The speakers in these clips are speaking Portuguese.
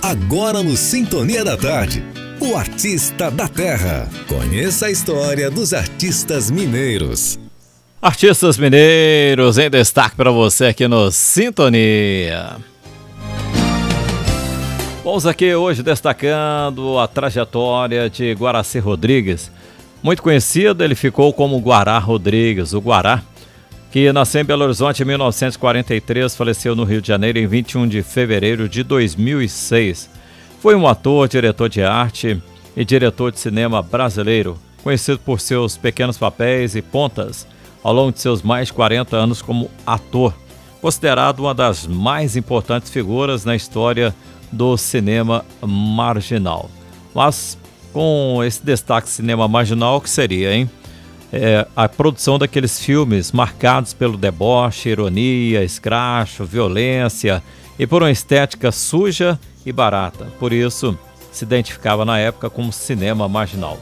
Agora no Sintonia da Tarde, o Artista da Terra. Conheça a história dos artistas mineiros. Artistas mineiros em destaque para você aqui no Sintonia. Vamos aqui hoje destacando a trajetória de Guaraci Rodrigues. Muito conhecido, ele ficou como Guará Rodrigues, o Guará, que nasceu em Belo Horizonte em 1943, faleceu no Rio de Janeiro em 21 de fevereiro de 2006. Foi um ator, diretor de arte e diretor de cinema brasileiro, conhecido por seus pequenos papéis e pontas ao longo de seus mais de 40 anos como ator, considerado uma das mais importantes figuras na história do cinema marginal. Mas com esse destaque cinema marginal, que seria, hein? A produção daqueles filmes marcados pelo deboche, ironia, escracho, violência e por uma estética suja e barata. Por isso, se identificava na época como cinema marginal.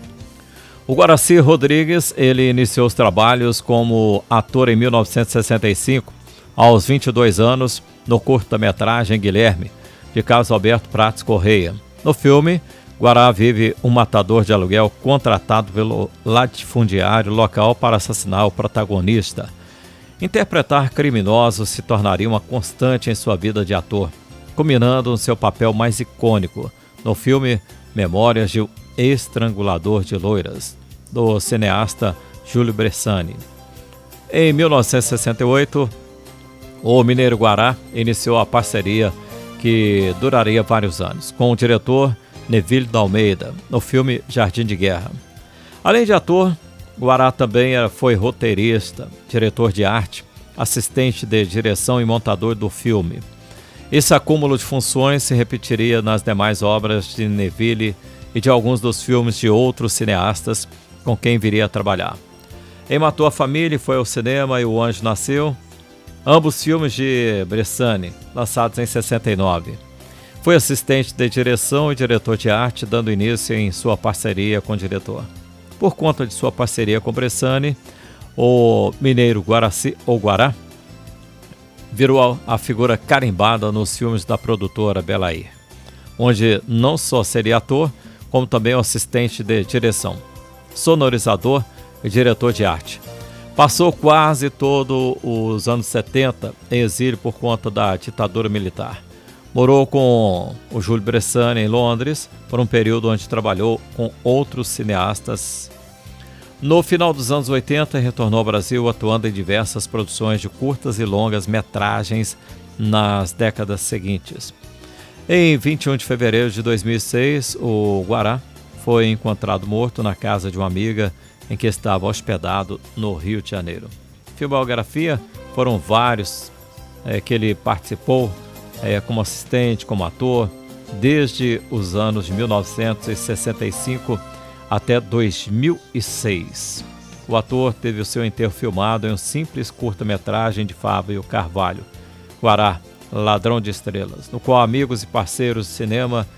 O Guaraci Rodrigues, ele iniciou os trabalhos como ator em 1965, aos 22 anos, no curta-metragem Guilherme, de Carlos Alberto Prates Correia. No filme, Guará vive um matador de aluguel contratado pelo latifundiário local para assassinar o protagonista. Interpretar criminosos se tornaria uma constante em sua vida de ator, culminando no seu papel mais icônico, no filme Memórias de um Estrangulador de Loiras, do cineasta Júlio Bressani. Em 1968, o mineiro Guará iniciou a parceria que duraria vários anos, com o diretor Neville de Almeida, no filme Jardim de Guerra. Além de ator, Guará também foi roteirista, diretor de arte, assistente de direção e montador do filme. Esse acúmulo de funções se repetiria nas demais obras de Neville e de alguns dos filmes de outros cineastas com quem viria a trabalhar. Em Matou a Família foi ao cinema e O Anjo Nasceu, ambos filmes de Bressani, lançados em 69. Foi assistente de direção e diretor de arte, dando início em sua parceria com o diretor. Por conta de sua parceria com Bressani, o mineiro Guaraci, ou Guará, virou a figura carimbada nos filmes da produtora Belair, onde não só seria ator, como também um assistente de direção, sonorizador e diretor de arte. Passou quase todos os anos 70 em exílio por conta da ditadura militar. Morou com o Júlio Bressani em Londres por um período onde trabalhou com outros cineastas. No final dos anos 80, retornou ao Brasil atuando em diversas produções de curtas e longas metragens nas décadas seguintes. Em 21 de fevereiro de 2006, o Guará foi encontrado morto na casa de uma amiga em que estava hospedado no Rio de Janeiro. Filmografia foram vários que ele participou como assistente, como ator, desde os anos de 1965 até 2006. O ator teve o seu enterro filmado em um simples curta-metragem de Fábio Carvalho, Guará, Ladrão de Estrelas, no qual amigos e parceiros de cinema